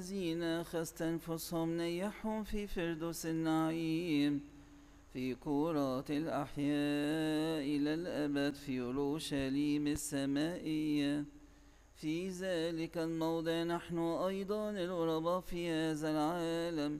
الذين أخذت أنفسهم نيحهم في فردوس النعيم في كرات الأحياء إلى الأبد في أورشليم السمائية. في ذلك الموضع نحن أيضا الغرباء في هذا العالم